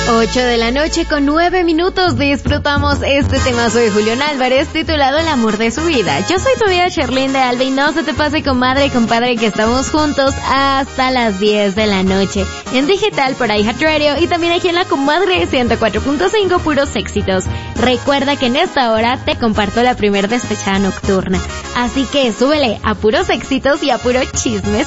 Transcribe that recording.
8 de la noche con 9 minutos disfrutamos este temazo de Julián Álvarez titulado El amor de su vida. Yo soy tu amiga Sherlyn de Alba y no se te pase, comadre y compadre, que estamos juntos hasta las 10 de la noche en digital por iHeartRadio y también aquí en la comadre 104.5 puros éxitos. Recuerda que en esta hora te comparto la primer despechada nocturna, así que súbele a puros éxitos y a puro chisme